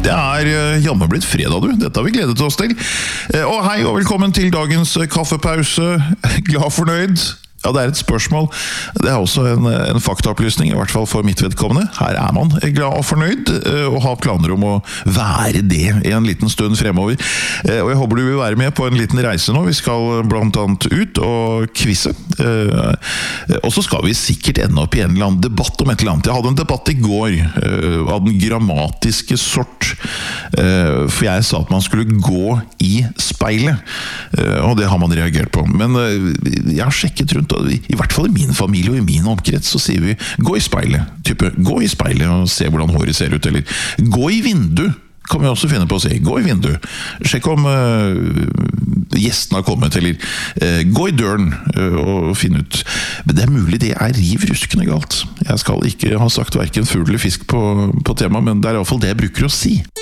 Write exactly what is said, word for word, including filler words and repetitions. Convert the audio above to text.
Det er uh, jammen blitt fredag, du. Dette har vi gledet oss til. Uh, og hei og velkommen til dagens uh, kaffepause. Glad fornøyd? Ja, det er et spørsmål. Det er også en, en faktaopplysning, i hvert fall for mitt vedkommende. Her er man glad og fornøyd, og har planer om å være det i en liten stund fremover. Og jeg håper du vil være med på en liten reise nå. Vi skal blant annet ut og kvisse. Og så skal vi sikkert ende opp i en eller annen debatt om et eller annet. Jeg hadde en debatt i går av den grammatiske sort. For jeg sa at man skulle gå i speilet. Og det har man reagert på. Men jeg har sjekket rundt, i hvert fall i min familie og i min omkrets, så sier vi gå i speilet, type gå i speilet og se hvordan håret ser ut, eller gå i vindu, kan vi også finne på å si, gå i vindu, sjekk om uh, gjestene har kommet, eller uh, gå i døren uh, og finne ut. Men det er mulig det er riv ruskende galt. Jeg skal ikke ha sagt hverken fugl eller fisk på, på tema, men det er i hvert fall det jeg bruker å si.